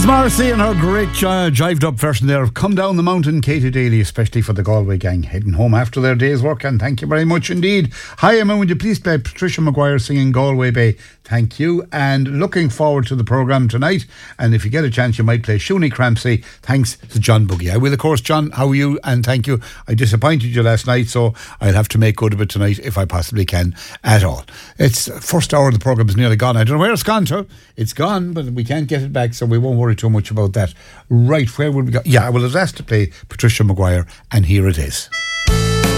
Morrissey and her great jived up version there of Come Down the Mountain, Katie Daly, especially for the Galway gang heading home after their day's work, and thank you very much indeed. Hi Emma, would you please play Patricia Maguire singing Galway Bay? Thank you, and looking forward to the programme tonight, and if you get a chance you might play Shuni Crampsey, thanks to John Boogie. I will of course. John, how are you? And thank you. I disappointed you last night, so I'll have to make good of it tonight if I possibly can at all. It's first hour of the programme is nearly gone. I don't know where it's gone to. It's gone, but we can't get it back, so we won't worry too much about that. Right, where would we go? Yeah, I was asked to play Patricia Maguire, and here it is.